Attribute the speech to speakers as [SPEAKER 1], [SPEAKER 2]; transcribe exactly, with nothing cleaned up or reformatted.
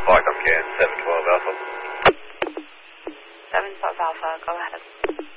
[SPEAKER 1] Park, I'm carrying seven twelve Alpha.
[SPEAKER 2] seven twelve Alpha, go ahead.